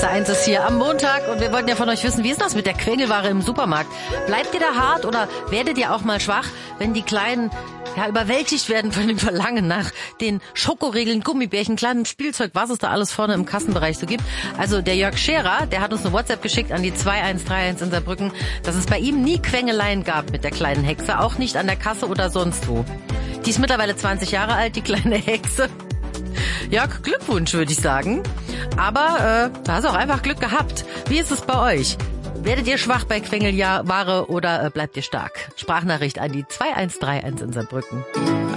1 ist hier am Montag und wir wollten ja von euch wissen, wie ist das mit der Quengelware im Supermarkt? Bleibt ihr da hart oder werdet ihr auch mal schwach, wenn die Kleinen überwältigt werden von dem Verlangen nach den Schokoriegeln, Gummibärchen, kleinen Spielzeug, was es da alles vorne im Kassenbereich so gibt. Also der Jörg Scherer, der hat uns eine WhatsApp geschickt an die 2131 in Saarbrücken, dass es bei ihm nie Quengeleien gab mit der kleinen Hexe, auch nicht an der Kasse oder sonst wo. Die ist mittlerweile 20 Jahre alt, die kleine Hexe. Jörg, Glückwunsch, würde ich sagen. Aber da hast du auch einfach Glück gehabt. Wie ist es bei euch? Werdet ihr schwach bei Quengelware oder bleibt ihr stark? Sprachnachricht an die 2131 in Saarbrücken.